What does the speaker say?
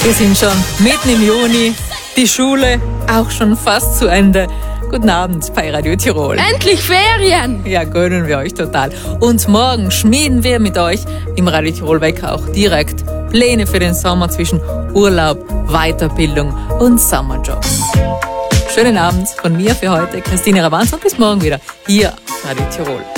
Wir sind schon mitten im Juni, die Schule auch schon fast zu Ende. Guten Abend bei Radio Tirol. Endlich Ferien! Ja, gönnen wir euch total. Und morgen schmieden wir mit euch im Radio Tirol Wecker auch direkt Pläne für den Sommer zwischen Urlaub, Weiterbildung und Sommerjobs. Schönen Abend von mir für heute, Christine Ravanz, und bis morgen wieder hier auf Radio Tirol.